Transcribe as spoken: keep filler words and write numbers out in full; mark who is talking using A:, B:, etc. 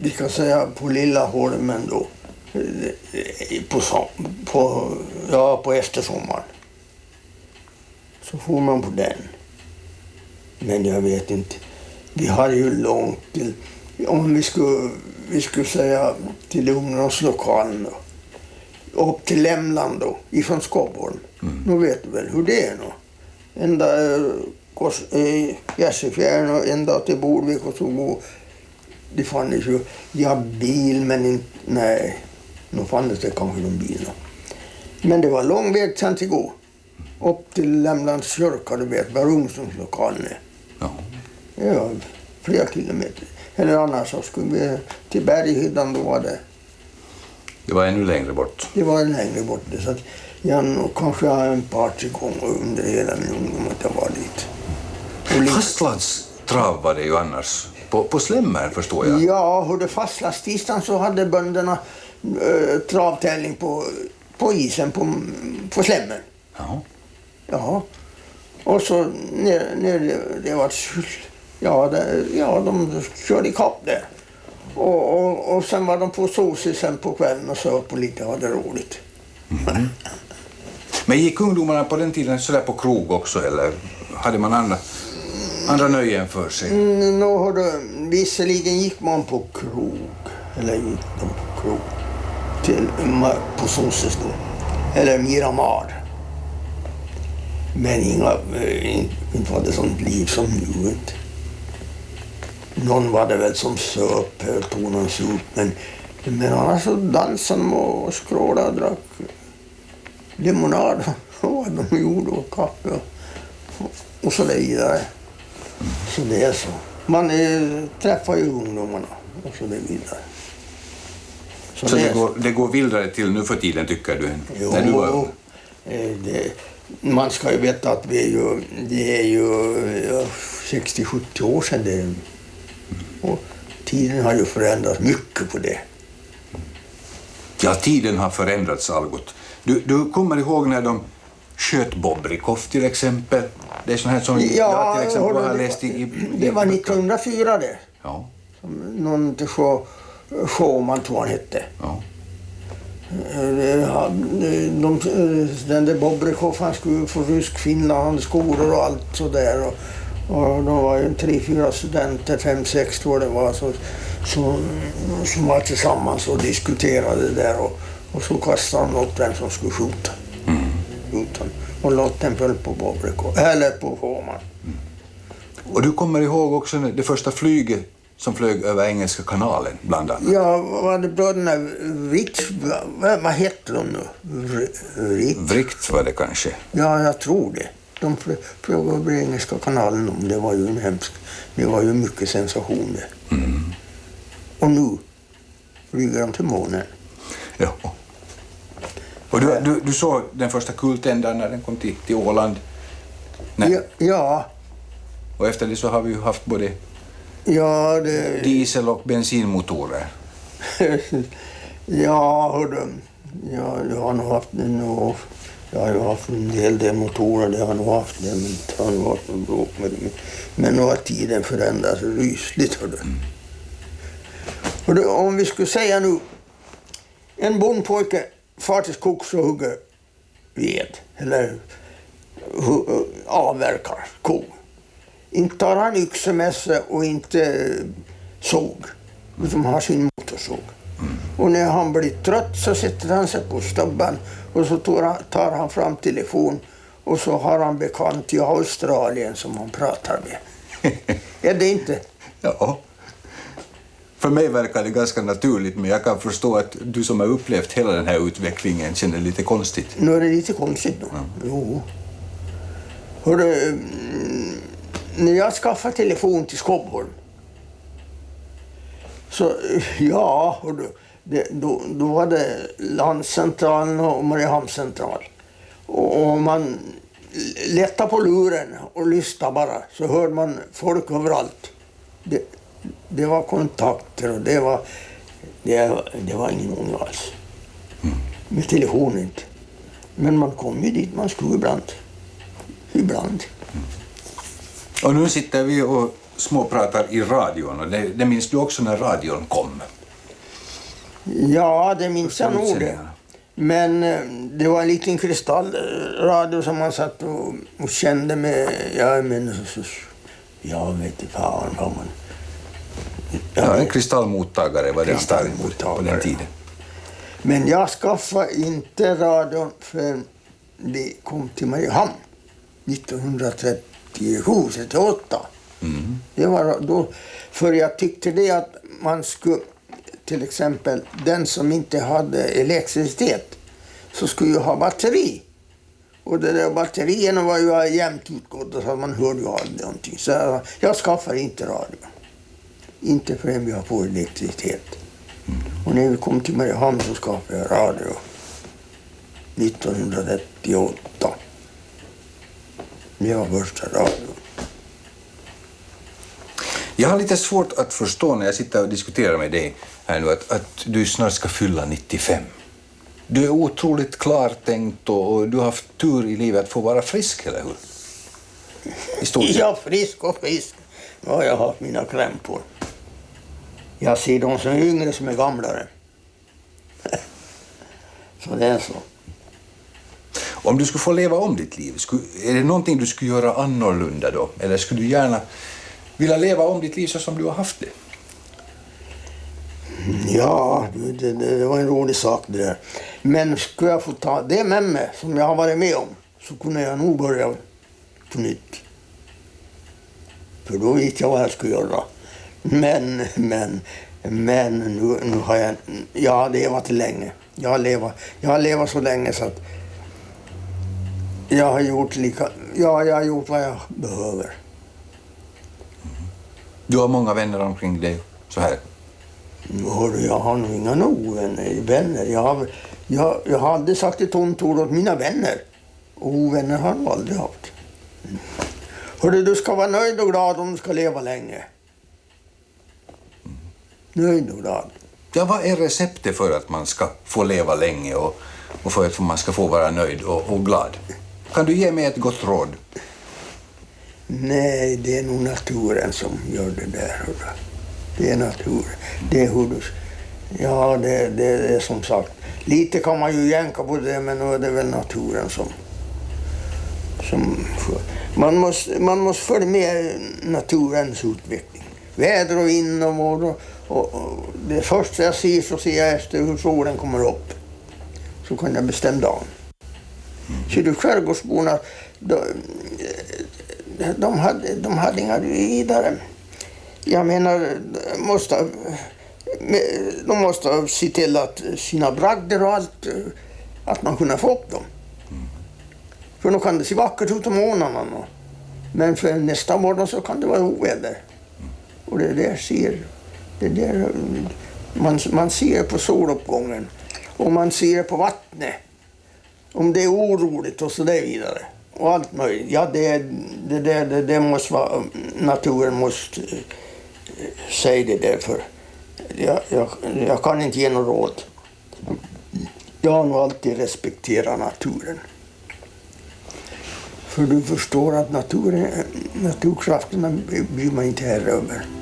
A: vi ska säga på Lilla Holmen då, på, på, ja, på eftersommaren. Så får man på den. Men jag vet inte, vi hade ju långt till, om vi skulle, vi skulle säga till ungdomslokalen då, upp till Lämland då, ifrån Skåborn. Mm. Nu vet du väl hur det är nu. Ända äh, Gärsefjärden och ända till Bordvik och så gå. Det fanns ju, ja, bil, men inte, nej, nu fanns det kanske någon bil då. Men det var lång väg sen till gå. Upp till Lämlands kyrka, du vet, var ungdomslokalen är.
B: Ja.
A: Ja, flera kilometer. Eller annars så skulle vi till Berghyddan, då var det.
B: Det var ännu längre bort.
A: Det var längre bort. Så att jag nog kanske har en par tre gånger under hela min ungdom att jag var dit.
B: Fastlandstrav var det ju annars. På, på Slemmer förstår jag.
A: Ja, hur det fastlandstisdagen så hade bönderna äh, travtävling på, på isen på, på Slemmer.
B: Ja.
A: Ja. Och så när, när det, det var ja, det, ja, de körde i kapp där. Och, och, och sen var de på Solsisen på kvällen och så på lite hade roligt.
B: Mm. Men gick ungdomarna på den tiden så där på krog också, eller hade man andra, andra nöjen för sig?
A: Mm, nå, hörde, visserligen gick man på krog, eller gick de på krog till, på Solsis då, eller Miramar. Men inga, inte var det sånt liv som nu inte. Någon var det väl som söp på någon sup, men, men annars så dansade de och skrålade och drack limonad och vad de gjorde och kaffe och, och så vidare. Så det är så. Man är, träffar ju ungdomarna och så det vidare.
B: Så, så det, det, går, det går vildare till nu för tiden, tycker du?
A: Jo,
B: när du var
A: det, man ska ju veta att vi är ju, det är ju ja, sextio till sjuttio år sedan det. Och tiden har ju förändrats mycket på det.
B: Ja, tiden har förändrats algot. Du, du kommer ihåg när de sköt Bobrikov till exempel? Det är sån här som
A: ja,
B: jag till exempel
A: det,
B: har läst i... i
A: det var nittonhundrafyra det.
B: Ja.
A: Som någon till show, showman tror han hette.
B: Ja.
A: De, de, den där Bobrikov, han skulle få rysk Finland, skolor och allt sådär. Och, och de var ju tre, fyra studenter, fem, sex tror det var, så, så, som var tillsammans och diskuterade där. Och, och så kastade de upp den som skulle skjuta.
B: Mm.
A: Skjuta. Och lotten föll på Bobrikov, eller på Håman.
B: Mm. Och du kommer ihåg också det första flyget som flög över Engelska kanalen, bland annat?
A: Ja, var det bröderna Vrikt, vad, vad hette de nu? Vrikt?
B: Vrikt var det kanske.
A: Ja, jag tror det. De flög över Engelska kanalen, om det var ju en hemsk, det var ju mycket sensation det.
B: Mm.
A: Och nu flyger de till månen.
B: Ja. Och du, du, du såg den första kultändan när den kom till, till Åland? Nej.
A: Ja, ja.
B: Och efter det så har vi ju haft både
A: ja, det...
B: diesel- och bensinmotorer.
A: ja, hörde, ja, jag har nog haft det nog. Jag har ju haft en hel del motorer, det har nog haft det, men det har nog varit någon bråk med det. Men nu har tiden förändrats rysligt, hörde. Mm. Hörde, om vi skulle säga nu, en bondpojke far till skogs och hugger ved, eller hu, avverkar skog. Inte tar han yxa med sig och inte såg, utan har sin motorsåg. Mm. Och när han blir trött så sätter han sig på stubben och så tar han fram telefon och så har han bekant i Australien som han pratar med. Är det inte?
B: Ja. För mig verkar det ganska naturligt, men jag kan förstå att du som har upplevt hela den här utvecklingen känner det lite konstigt.
A: Nu är det lite konstigt då. Ja. Jo. Hörru, när jag skaffade telefon till Skåborn så, ja, hörru, det, då, då var det Landscentralen och Mariehamnscentral. Och om man lättade på luren och lyssnade bara så hörde man folk överallt. Det, det var kontakter och det var, det, det var ingen ångest alls. Mm. Med telefonen inte. Men man kom ju dit man skulle ibland. Ibland.
B: Mm. Och nu sitter vi och småpratar i radion och det, det minns du också när radion kom.
A: Ja, det minns jag nog det.
B: Utsändningarna.
A: Men eh, det var en liten kristallradio som man satt och, och kände med. Ja, men så, så, jag vet inte fan vad man...
B: Ja, en kristallmottagare var det
A: Kristallmottagare.
B: på den tiden.
A: Men jag skaffade inte radion förrän vi kom till Mariehamn nittonhundratrettiosju trettioåtta.
B: Mm.
A: Det var då, för jag tyckte det att man skulle, till exempel den som inte hade elektricitet, så skulle ju ha batteri. Och det där batterierna var ju jämnt utgått, så man hörde ju aldrig någonting. Så jag, jag skaffade inte radio. Inte förrän vi får elektricitet. Mm. Och när vi kom till Mariehamn så skaffade jag radio nittonhundratrettioåtta. Det var första radion.
B: Jag har lite svårt att förstå när jag sitter och diskuterar med dig här nu att, att du snart ska fylla nittiofem. Du är otroligt klartänkt och, och du har haft tur i livet att få vara frisk, eller hur? I stort sett.
A: Ja, frisk och frisk. Ja, jag har haft mina krämpor. Jag ser de som är yngre som är gamlare. Så det är så.
B: Om du skulle få leva om ditt liv, skulle, är det någonting du skulle göra annorlunda då? Eller skulle du gärna vilja leva om ditt liv så som du har haft det?
A: Ja, det, det, det var en rolig sak det där. Men skulle jag få ta det med mig som jag har varit med om, så kunde jag nog börja på nytt. För då vet jag vad jag ska göra. Men, men, men nu, nu har jag, jag har levat länge. Jag har levat, jag har levat så länge så att jag har gjort lika, ja, jag har gjort vad jag behöver.
B: Du har många vänner omkring dig så här.
A: Hörru, jag har nog inga nog vänner. Jag har, jag, jag har aldrig sagt ett ont ord åt mina vänner. Och ovänner har jag aldrig haft. Hörru, du ska vara nöjd och glad om du ska leva länge. Nöjd och glad.
B: Ja, vad är receptet för att man ska få leva länge och, och för att man ska få vara nöjd och, och glad? Kan du ge mig ett gott råd?
A: Nej, det är nog naturen som gör det där. Hörru. Det är naturen. Det är hur du... Ja, det, det är som sagt. Lite kan man ju jänka på det, men nu är det väl naturen som... som man, måste, man måste följa med naturens utveckling. Väder och vind och, och, och, och det första jag ser så ser jag efter hur solen kommer upp. Så kan jag bestämma dagen. Så du skärgårdsborna, de, de, hade, de hade inga vidare. Jag menar, måste, de måste se till att sina bragder och allt, att man kunde få upp dem. För då kan det se vackert ut om månaderna. Men för nästa morgon så kan det vara oväder. Och det där ser, det där, man, man ser på soluppgången. Och man ser på vattnet. Om det är oroligt och så där vidare. Och allt möjligt. Ja, det, det, det, det, det måste vara, naturen måste säga det där för. Jag, jag, jag kan inte ge något råd. Jag har nog alltid respekterat naturen. För du förstår att naturen, naturkrafterna blir man inte herre över.